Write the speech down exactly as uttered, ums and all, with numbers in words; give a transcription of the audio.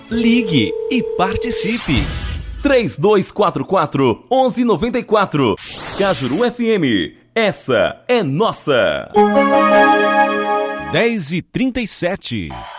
Ligue e participe. três dois quatro quatro, um um nove quatro. Cajuru F M. Essa é nossa. dez e trinta e sete.